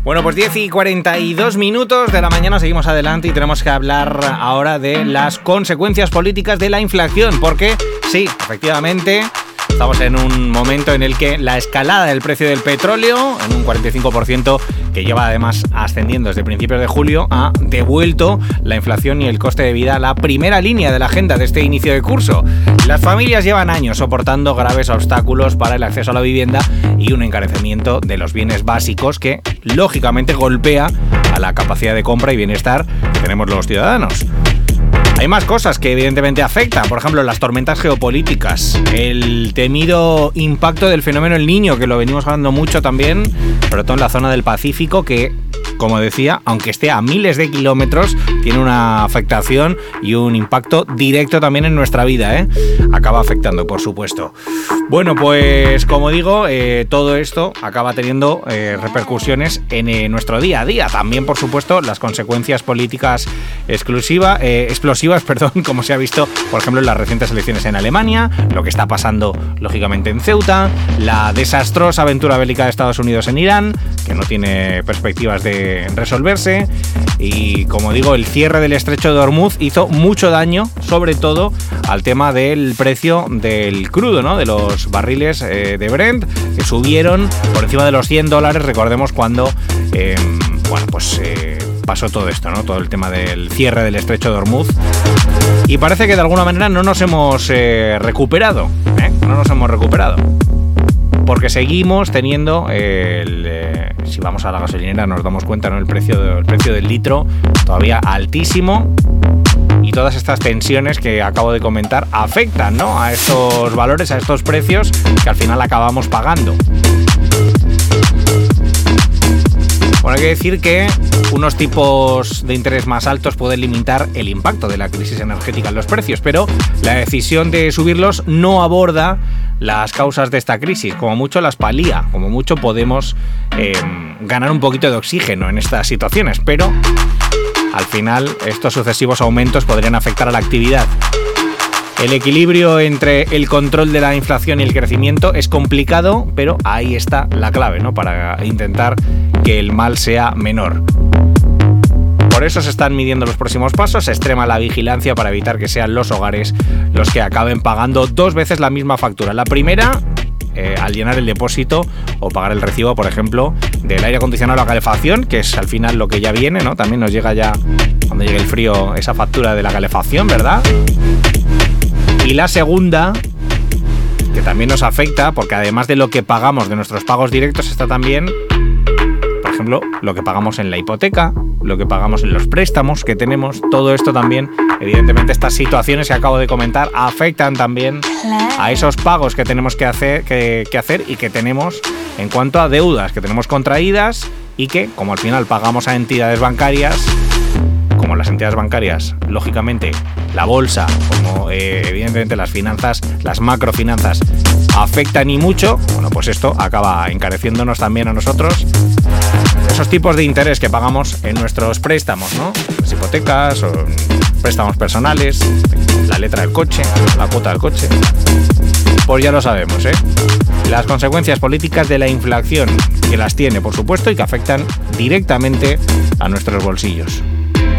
Bueno, pues 10:42 de la mañana, seguimos adelante y tenemos que hablar ahora de las consecuencias políticas de la inflación, porque sí, efectivamente, estamos en un momento en el que la escalada del precio del petróleo, en un 45%, que lleva además ascendiendo desde principios de julio, ha devuelto la inflación y el coste de vida a la primera línea de la agenda de este inicio de curso. Las familias llevan años soportando graves obstáculos para el acceso a la vivienda y un encarecimiento de los bienes básicos que, lógicamente, golpea a la capacidad de compra y bienestar que tenemos los ciudadanos. Hay más cosas que evidentemente afectan, por ejemplo, las tormentas geopolíticas, el temido impacto del fenómeno El Niño, que lo venimos hablando mucho también, sobre todo en la zona del Pacífico, que, como decía, aunque esté a miles de kilómetros, tiene una afectación y un impacto directo también en nuestra vida, Acaba afectando, por supuesto. Bueno, pues como digo, todo esto acaba teniendo repercusiones en nuestro día a día. También, por supuesto, las consecuencias políticas explosivas, como se ha visto, por ejemplo, en las recientes elecciones en Alemania, lo que está pasando, lógicamente, en Ceuta, la desastrosa aventura bélica de Estados Unidos en Irán, que no tiene perspectivas de resolverse, y, como digo, el cierre del estrecho de Hormuz hizo mucho daño, sobre todo al tema del precio del crudo, ¿no? De los barriles de Brent, que subieron por encima de los $100, recordemos cuando, pasó todo esto, ¿no? Todo el tema del cierre del estrecho de Hormuz. Y parece que de alguna manera no nos hemos recuperado, No nos hemos recuperado. Porque seguimos teniendo, si vamos a la gasolinera nos damos cuenta, ¿no? El precio del litro todavía altísimo. Y todas estas tensiones que acabo de comentar afectan, ¿no? A estos valores, a estos precios que al final acabamos pagando. Bueno, hay que decir que unos tipos de interés más altos pueden limitar el impacto de la crisis energética en los precios, pero la decisión de subirlos no aborda las causas de esta crisis, como mucho las palía, como mucho podemos ganar un poquito de oxígeno en estas situaciones, pero al final estos sucesivos aumentos podrían afectar a la actividad. El equilibrio entre el control de la inflación y el crecimiento es complicado, pero ahí está la clave, ¿no? Para intentar que el mal sea menor. Por eso se están midiendo los próximos pasos, se extrema la vigilancia para evitar que sean los hogares los que acaben pagando 2 veces la misma factura. La primera, al llenar el depósito o pagar el recibo, por ejemplo, del aire acondicionado o la calefacción, que es al final lo que ya viene, ¿no? También nos llega ya, cuando llegue el frío, esa factura de la calefacción, ¿verdad? Y la segunda, que también nos afecta, porque además de lo que pagamos de nuestros pagos directos, está también, por ejemplo, lo que pagamos en la hipoteca, lo que pagamos en los préstamos que tenemos. Todo esto también, evidentemente, estas situaciones que acabo de comentar afectan también a esos pagos que tenemos que hacer y que tenemos en cuanto a deudas que tenemos contraídas y que, como al final pagamos a entidades bancarias, como las entidades bancarias, lógicamente, la bolsa, como evidentemente las finanzas, las macrofinanzas, afectan y mucho, bueno, pues esto acaba encareciéndonos también a nosotros esos tipos de interés que pagamos en nuestros préstamos, ¿no? Las hipotecas o préstamos personales, la letra del coche, la cuota del coche. Pues ya lo sabemos, Las consecuencias políticas de la inflación, que las tiene, por supuesto, y que afectan directamente a nuestros bolsillos.